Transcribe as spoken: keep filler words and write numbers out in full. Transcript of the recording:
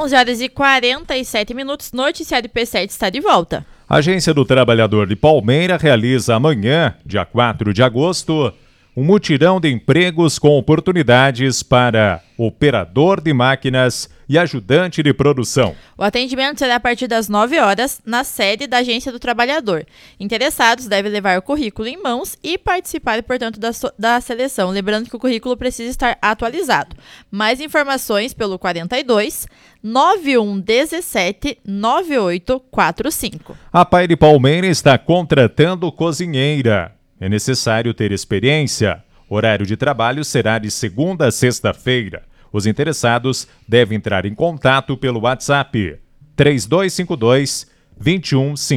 onze horas e quarenta e sete minutos, Noticiário P sete está de volta. A Agência do Trabalhador de Palmeira realiza amanhã, dia quatro de agosto, um mutirão de empregos com oportunidades para operador de máquinas e ajudante de produção. O atendimento será a partir das nove horas na sede da Agência do Trabalhador. Interessados devem levar o currículo em mãos e participar, portanto, da, so- da seleção. Lembrando que o currículo precisa estar atualizado. Mais informações pelo quarenta e dois, nove um um sete, nove oito quatro cinco. A Pai de Palmeira está contratando cozinheira. É necessário ter experiência. Horário de trabalho será de segunda a sexta-feira. Os interessados devem entrar em contato pelo WhatsApp três dois cinco dois, dois um cinco.